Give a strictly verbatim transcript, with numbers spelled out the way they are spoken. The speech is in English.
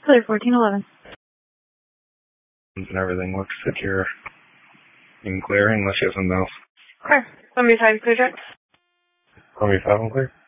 Clear fourteen eleven. And everything looks secure and clear unless you have something else. Clear. Columbia five, clear check. Columbia five, I'm clear.